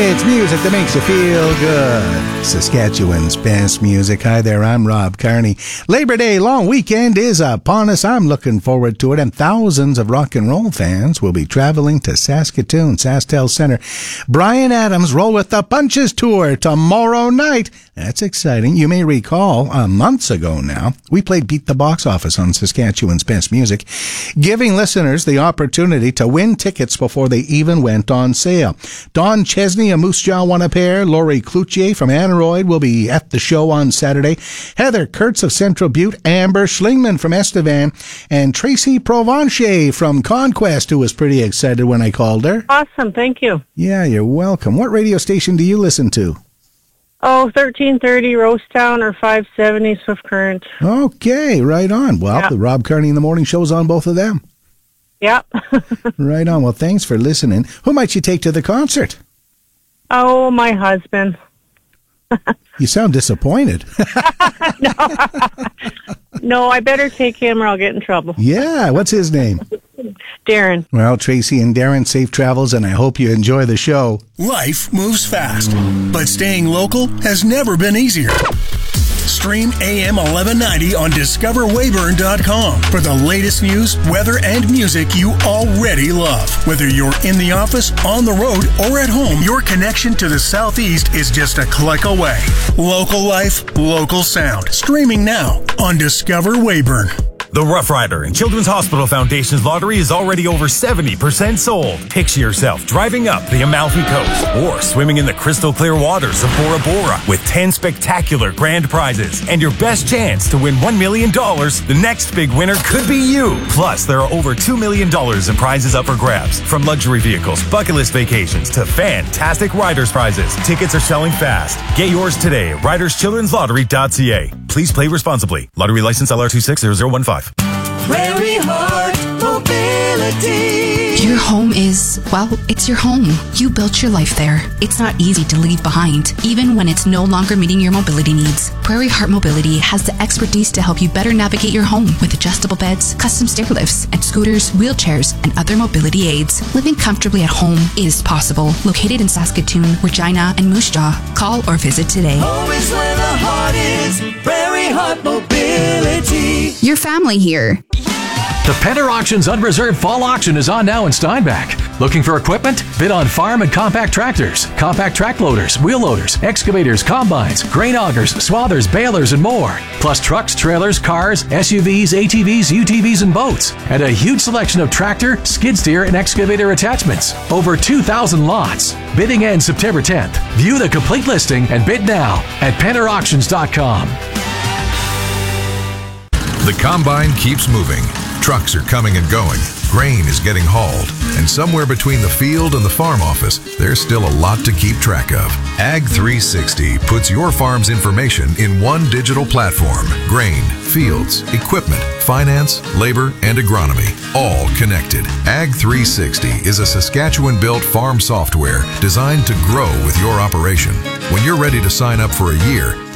It's music that makes you feel good. Saskatchewan's best music. Hi there, I'm Rob Carney. Labor Day long weekend is upon us. I'm looking forward to it, and thousands of rock and roll fans will be traveling to Saskatoon, SaskTel Centre. Bryan Adams Roll with the Punches tour tomorrow night. That's exciting. You may recall, months ago now, we played Beat the Box Office on Saskatchewan's best music, giving listeners the opportunity to win tickets before they even went on sale. Don Chesney of Moose Jaw won a pair. Laurie Cloutier from Aneroid will be at the show on Saturday. Heather Kurtz of Central Butte, Amber Schlingman from Estevan, and Tracy Provencher from Conquest, who was pretty excited when I called her. Awesome, thank you. Yeah, you're welcome. What radio station do you listen to? Oh, 1330 Rosetown or 570 Swift Current. Okay, right on. Well, The Rob Carney in the Morning Show's on both of them. Yep. Right on. Well, thanks for listening. Who might you take to the concert? Oh, my husband. You sound disappointed. No, I better take him or I'll get in trouble. Yeah, what's his name? Darren. Well, Tracy and Darren, safe travels, and I hope you enjoy the show. Life moves fast, but staying local has never been easier. Stream AM 1190 on DiscoverWeyburn.com for the latest news, weather, and music you already love. Whether you're in the office, on the road, or at home, your connection to the Southeast is just a click away. Local life, local sound. Streaming now on Discover Weyburn. The Rough Rider and Children's Hospital Foundation's lottery is already over 70% sold. Picture yourself driving up the Amalfi Coast or swimming in the crystal clear waters of Bora Bora with 10 spectacular grand prizes. And your best chance to win $1 million, the next big winner could be you. Plus, there are over $2 million in prizes up for grabs. From luxury vehicles, bucket list vacations, to fantastic Riders prizes. Tickets are selling fast. Get yours today at riderschildrenslottery.ca. Please play responsibly. Lottery license LR260015. Prairie Heart Mobility. Your home is, well, it's your home. You built your life there. It's not easy to leave behind, even when it's no longer meeting your mobility needs. Prairie Heart Mobility has the expertise to help you better navigate your home with adjustable beds, custom stair lifts, and scooters, wheelchairs, and other mobility aids. Living comfortably at home is possible. Located in Saskatoon, Regina, and Moose Jaw. Call or visit today. Home is where the heart is. Prairie Heart Mobility. Your family here. The Penner Auctions Unreserved Fall Auction is on now in Steinbach. Looking for equipment? Bid on farm and compact tractors, compact track loaders, wheel loaders, excavators, combines, grain augers, swathers, balers, and more. Plus trucks, trailers, cars, SUVs, ATVs, UTVs, and boats. And a huge selection of tractor, skid steer, and excavator attachments. Over 2,000 lots. Bidding ends September 10th. View the complete listing and bid now at PennerAuctions.com. The combine keeps moving. Trucks are coming and going. Grain is getting hauled. And somewhere between the field and the farm office, there's still a lot to keep track of. Ag 360 puts your farm's information in one digital platform. Grain, fields, equipment, finance, labor, and agronomy, all connected. Ag 360 is a Saskatchewan-built farm software designed to grow with your operation. When you're ready to sign up for a year,